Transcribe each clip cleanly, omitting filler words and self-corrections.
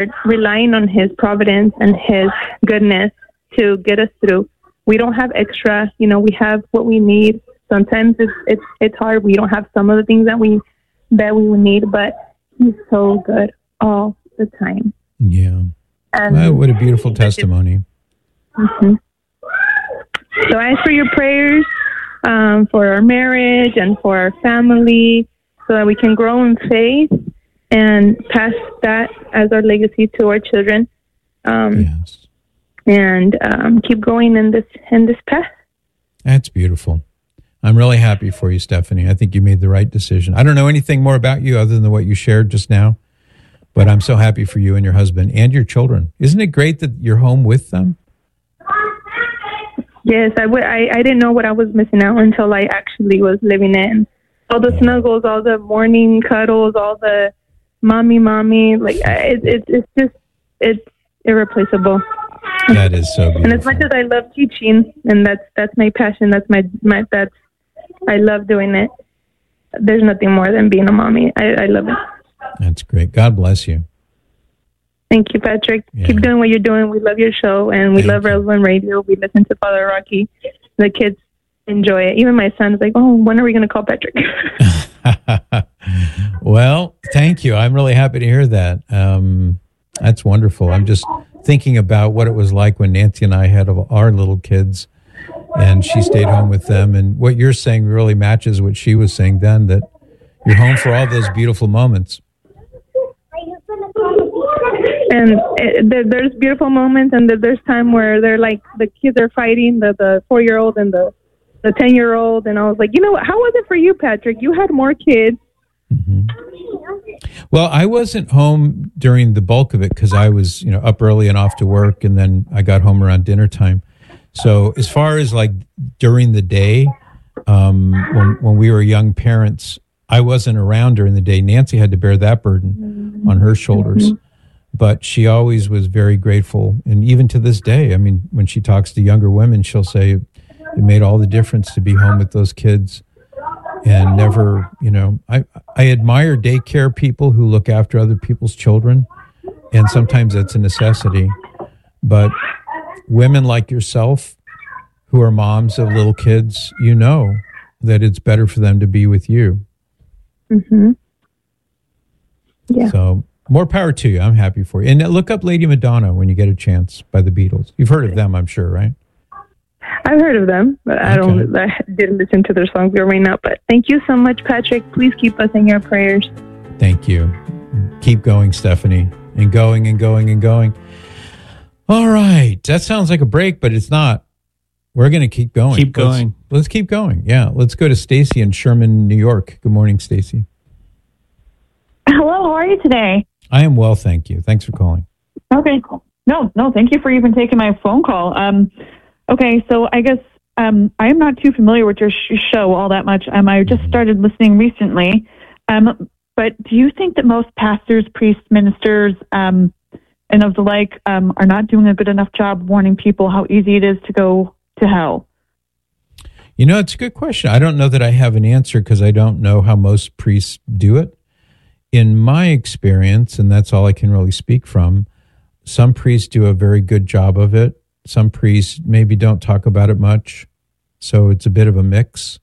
relying on His providence and His goodness to get us through. We don't have extra, we have what we need. Sometimes it's hard. We don't have some of the things that we would need, but He's so good all the time. Yeah. And wow, what a beautiful testimony. Mm-hmm. So I ask for your prayers for our marriage and for our family so that we can grow in faith and pass that as our legacy to our children. Yes. And keep going in this path. That's beautiful. I'm really happy for you, Stephanie. I think you made the right decision. I don't know anything more about you other than what you shared just now, but I'm so happy for you and your husband and your children. Isn't it great that you're home with them? Yes, I didn't know what I was missing out until I actually was living it. And all the snuggles, all the morning cuddles, all the mommy, like it's irreplaceable. That is so beautiful. And as much as I love teaching, and that's my passion, I love doing it. There's nothing more than being a mommy. I love it. That's great. God bless you. Thank you, Patrick. Yeah. Keep doing what you're doing. We love your show, and we love Relevant Radio. We listen to Father Rocky. The kids enjoy it. Even my son's like, oh, when are we going to call Patrick? Well, thank you. I'm really happy to hear that. That's wonderful. I'm just thinking about what it was like when Nancy and I had our little kids, and she stayed home with them. And what you're saying really matches what she was saying then, that you're home for all those beautiful moments. And there's beautiful moments, and there's time where they're like, the kids are fighting, the 4-year-old and the 10-year-old. And I was like, how was it for you, Patrick? You had more kids. Mm-hmm. Well, I wasn't home during the bulk of it because I was, up early and off to work, and then I got home around dinner time. So as far as like during the day, when we were young parents, I wasn't around during the day. Nancy had to bear that burden on her shoulders. Mm-hmm. But she always was very grateful. And even to this day, I mean, when she talks to younger women, she'll say it made all the difference to be home with those kids. And never, I admire daycare people who look after other people's children. And sometimes that's a necessity. But women like yourself who are moms of little kids, that it's better for them to be with you. Mm-hmm. Yeah. So more power to you. I'm happy for you. And look up Lady Madonna when you get a chance by the Beatles. You've heard of them, I'm sure, right? I've heard of them, but I didn't listen to their songs growing up. But thank you so much, Patrick. Please keep us in your prayers. Thank you. Keep going, Stephanie, and going and going and going. All right. That sounds like a break, but it's not. We're going to keep going. Keep going. Let's keep going. Yeah. Let's go to Stacy in Sherman, New York. Good morning, Stacy. Hello. How are you today? I am well, thank you. Thanks for calling. Okay. No, thank you for even taking my phone call. Okay, so I guess I am not too familiar with your show all that much. I just started listening recently. But do you think that most pastors, priests, ministers, and of the like are not doing a good enough job warning people how easy it is to go to hell? It's a good question. I don't know that I have an answer because I don't know how most priests do it. In my experience, and that's all I can really speak from, some priests do a very good job of it. Some priests maybe don't talk about it much. So it's a bit of a mix.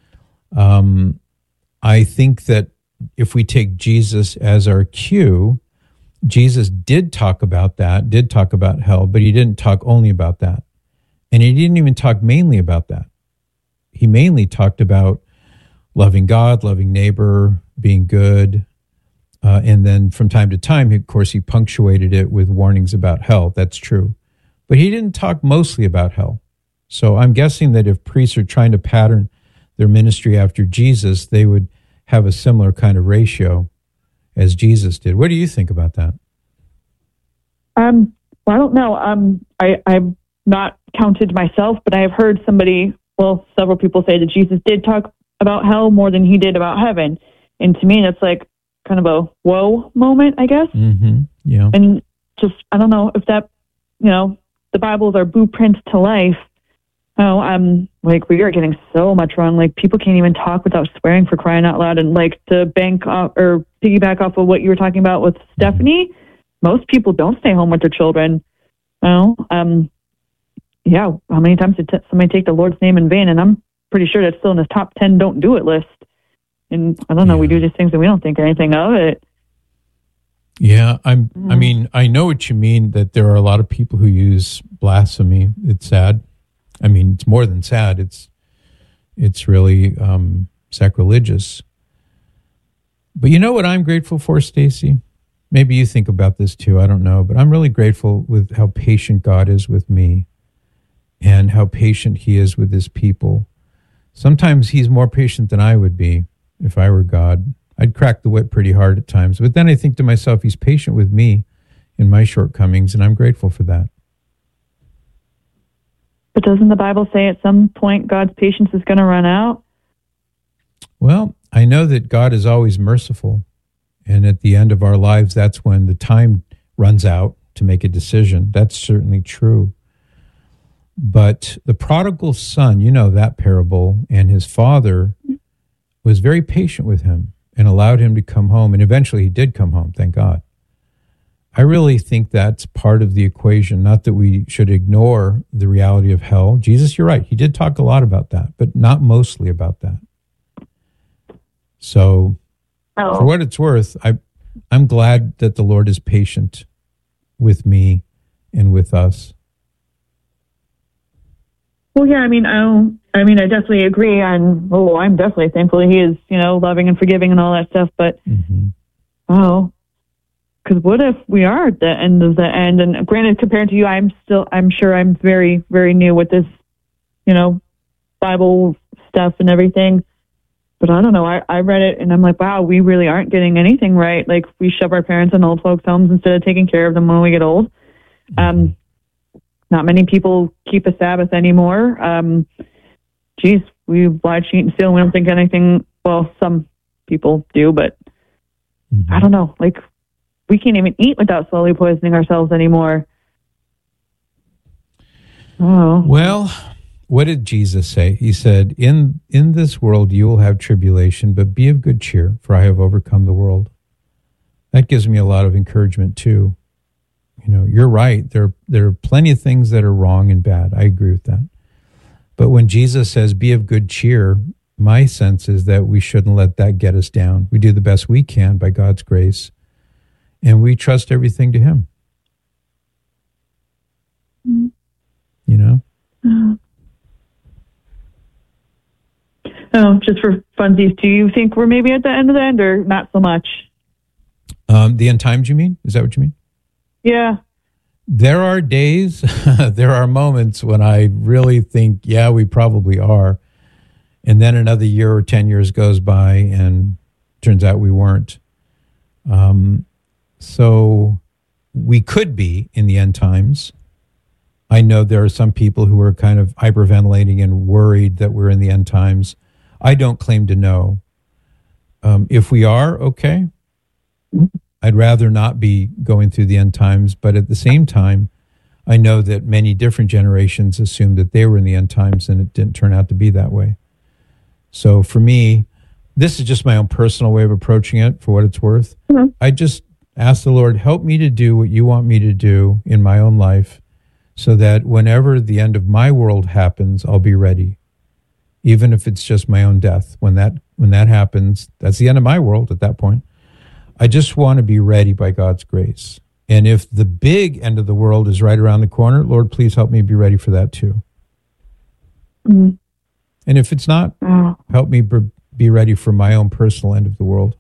I think that if we take Jesus as our cue, Jesus did talk about that, did talk about hell, but he didn't talk only about that. And he didn't even talk mainly about that. He mainly talked about loving God, loving neighbor, being good. And then from time to time, of course, he punctuated it with warnings about hell. That's true. But he didn't talk mostly about hell. So I'm guessing that if priests are trying to pattern their ministry after Jesus, they would have a similar kind of ratio as Jesus did. What do you think about that? Well, I don't know. I've not counted myself, but I have heard several people say that Jesus did talk about hell more than he did about heaven. And to me, that's like kind of a whoa moment, I guess. Mm-hmm. Yeah. And just, I don't know if that, the Bible is our blueprint to life. We are getting so much wrong. Like, people can't even talk without swearing, for crying out loud. And like, to bank off or piggyback off of what you were talking about with Stephanie, most people don't stay home with their children. Well, yeah, how many times did somebody take the Lord's name in vain? And I'm pretty sure that's still in the top 10 don't do it list. And I don't know, we do these things and we don't think anything of it. Yeah, I mean, I know what you mean, that there are a lot of people who use blasphemy. It's sad. I mean, it's more than sad. It's really sacrilegious. But you know what I'm grateful for, Stacy? Maybe you think about this too. I don't know, but I'm really grateful with how patient God is with me and how patient he is with his people. Sometimes he's more patient than I would be if I were God. I'd crack the whip pretty hard at times. But then I think to myself, he's patient with me in my shortcomings, and I'm grateful for that. But doesn't the Bible say at some point God's patience is going to run out? Well, I know that God is always merciful. And at the end of our lives, that's when the time runs out to make a decision. That's certainly true. But the prodigal son, you know that parable, and his father was very patient with him and allowed him to come home. And eventually he did come home, thank God. I really think that's part of the equation, not that we should ignore the reality of hell. Jesus, you're right. He did talk a lot about that, but not mostly about that. So for what it's worth, I'm glad that the Lord is patient with me and with us. Well, yeah, I definitely agree on, I'm definitely thankful he is, loving and forgiving and all that stuff. But, because what if we are at the end of the end? And granted, compared to you, I'm sure I'm very, very new with this, Bible stuff and everything. But I don't know. I read it and I'm like, wow, we really aren't getting anything right. Like, we shove our parents in old folks' homes instead of taking care of them when we get old. Not many people keep a Sabbath anymore. We lie, cheat, and steal, and we don't think anything. Well, some people do, but I don't know. Like, we can't even eat without slowly poisoning ourselves anymore. Oh. Well, what did Jesus say? He said, in this world you will have tribulation, but be of good cheer, for I have overcome the world. That gives me a lot of encouragement too. You're right. There are plenty of things that are wrong and bad. I agree with that. But when Jesus says, be of good cheer, my sense is that we shouldn't let that get us down. We do the best we can by God's grace, and we trust everything to him. Just for funsies, do you think we're maybe at the end of the end, or not so much? The end times, you mean? Is that what you mean? Yeah. There are days, there are moments when I really think, yeah, we probably are. And then another year or 10 years goes by and turns out we weren't. So we could be in the end times. I know there are some people who are kind of hyperventilating and worried that we're in the end times. I don't claim to know. If we are, okay. I'd rather not be going through the end times, but at the same time, I know that many different generations assumed that they were in the end times, and it didn't turn out to be that way. So for me, this is just my own personal way of approaching it, for what it's worth. I just ask the Lord, help me to do what you want me to do in my own life, so that whenever the end of my world happens, I'll be ready. Even if it's just my own death. When that happens, that's the end of my world at that point. I just want to be ready by God's grace. And if the big end of the world is right around the corner, Lord, please help me be ready for that too. And if it's not, help me be ready for my own personal end of the world.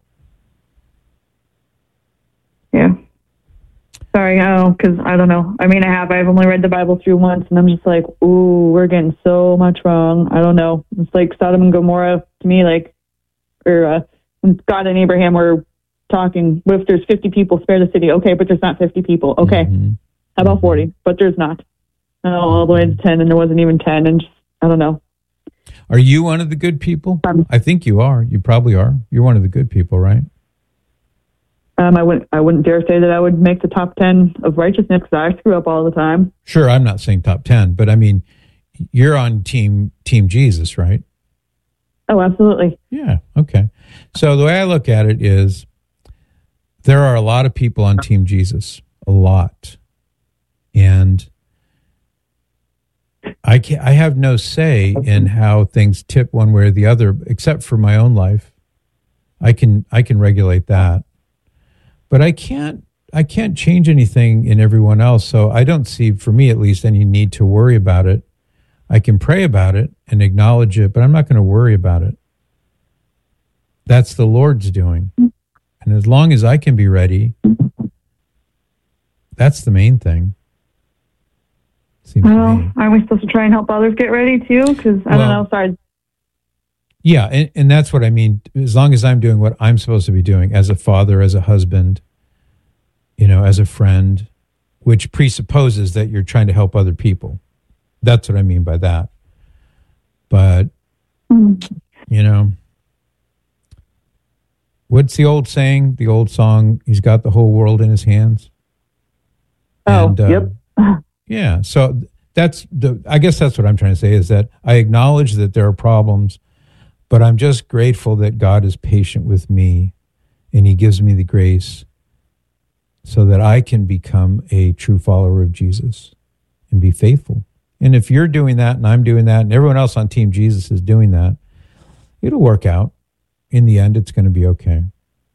Yeah. Sorry, because I don't know. I've only read the Bible through once, and I'm just like, ooh, we're getting so much wrong. I don't know. It's like Sodom and Gomorrah to me, when God and Abraham were talking, if there's 50 people, spare the city. Okay, but there's not 50 people. Okay. How about 40? But there's not. All the way to 10, and there wasn't even 10, and just, I don't know. Are you one of the good people? I think you are. You probably are. You're one of the good people, right? I wouldn't dare say that I would make the top 10 of righteousness, because I screw up all the time. Sure, I'm not saying top 10, but you're on team Jesus, right? Oh, absolutely. Yeah, okay. So the way I look at it is, there are a lot of people on Team Jesus. a lot. And I have no say in how things tip one way or the other, except for my own life. I can regulate that. But I can't change anything in everyone else, so I don't see, for me at least, any need to worry about it. I can pray about it and acknowledge it, but I'm not going to worry about it. That's the Lord's doing. And as long as I can be ready, that's the main thing. Seems to me. Aren't we supposed to try and help others get ready too? Because I don't know, sorry. Yeah, and that's what I mean. As long as I'm doing what I'm supposed to be doing as a father, as a husband, as a friend, which presupposes that you're trying to help other people. That's what I mean by that. But, what's the old saying, the old song, he's got the whole world in his hands? Yep. Yeah, so I guess that's what I'm trying to say, is that I acknowledge that there are problems, but I'm just grateful that God is patient with me and he gives me the grace so that I can become a true follower of Jesus and be faithful. And if you're doing that and I'm doing that and everyone else on Team Jesus is doing that, it'll work out. In the end, it's going to be okay.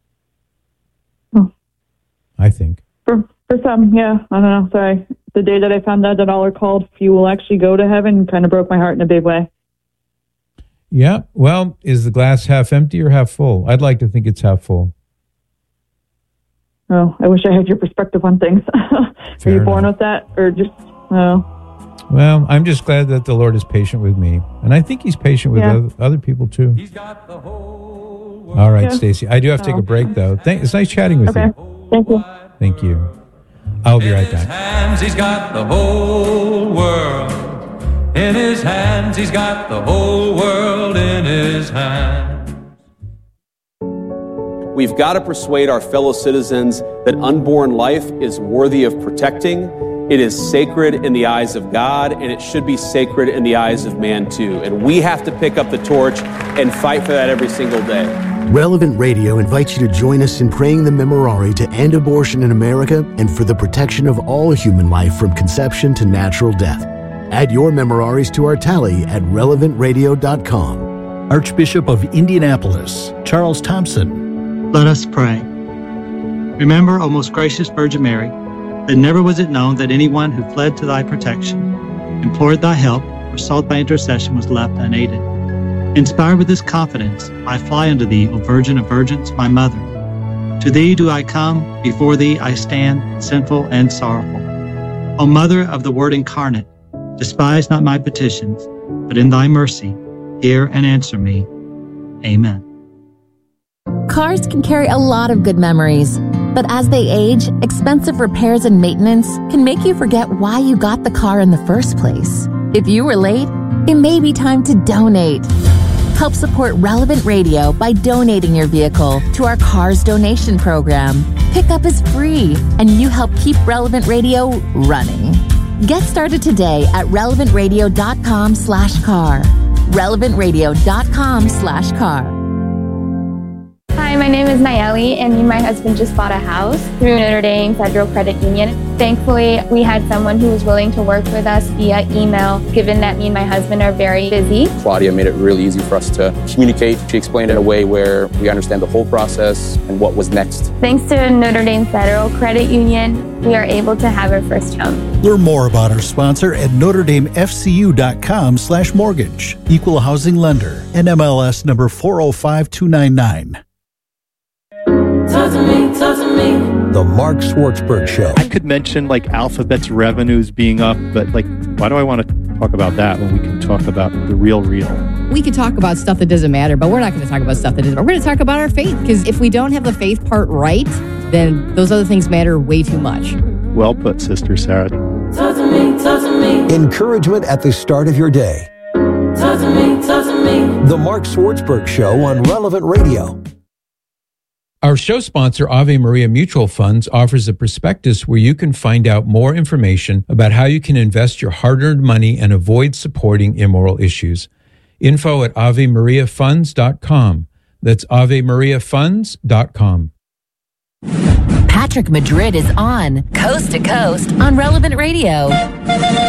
I think. For some, yeah. I don't know. Sorry. The day that I found out that all are called, few will actually go to heaven, kind of broke my heart in a big way. Yeah. Well, is the glass half empty or half full? I'd like to think it's half full. Oh, I wish I had your perspective on things. Are you born with that, or just? Well, I'm just glad that the Lord is patient with me, and I think He's patient with other people too. He's got the whole world. All right, Stacy. I do have to take a break, though. It's nice chatting with you. Thank you. Thank you. I'll be right back. In his hands, he's got the whole world. In his hands, he's got the whole world in his hands. We've got to persuade our fellow citizens that unborn life is worthy of protecting. It is sacred in the eyes of God, and it should be sacred in the eyes of man too. And we have to pick up the torch and fight for that every single day. Relevant Radio invites you to join us in praying the Memorare to end abortion in America and for the protection of all human life from conception to natural death. Add your Memoraries to our tally at relevantradio.com. Archbishop of Indianapolis, Charles Thompson. Let us pray. Remember, O most gracious Virgin Mary, that never was it known that anyone who fled to thy protection, implored thy help, or sought thy intercession was left unaided. Inspired with this confidence, I fly unto thee, O Virgin of Virgins, my mother. To thee do I come, before thee I stand, sinful and sorrowful. O Mother of the Word incarnate, despise not my petitions, but in thy mercy, hear and answer me. Amen. Cars can carry a lot of good memories, but as they age, expensive repairs and maintenance can make you forget why you got the car in the first place. If you were late, it may be time to donate. Help support Relevant Radio by donating your vehicle to our Cars Donation Program. Pickup is free, and you help keep Relevant Radio running. Get started today at relevantradio.com/car. relevantradio.com/car. Hi, my name is Nayeli, and me and my husband just bought a house through Notre Dame Federal Credit Union. Thankfully, we had someone who was willing to work with us via email, given that me and my husband are very busy. Claudia made it really easy for us to communicate. She explained it in a way where we understand the whole process and what was next. Thanks to Notre Dame Federal Credit Union, we are able to have our first home. Learn more about our sponsor at NotreDameFCU.com/mortgage. Equal housing lender. NMLS number 405299. Talk to me, talk to me. The Mark Schwartzberg Show. I could mention Alphabet's revenues being up, but why do I want to talk about that when we can talk about the real? We could talk about stuff that doesn't matter, but we're not going to talk about stuff that doesn't matter. We're going to talk about our faith, because if we don't have the faith part right, then those other things matter way too much. Well put, Sister Sarah. Talk to me, talk to me. Encouragement at the start of your day. Talk to me, talk to me. The Mark Schwartzberg Show on Relevant Radio. Our show sponsor, Ave Maria Mutual Funds, offers a prospectus where you can find out more information about how you can invest your hard-earned money and avoid supporting immoral issues. Info at AveMariaFunds.com. That's AveMariaFunds.com. Patrick Madrid is on Coast to Coast on Relevant Radio.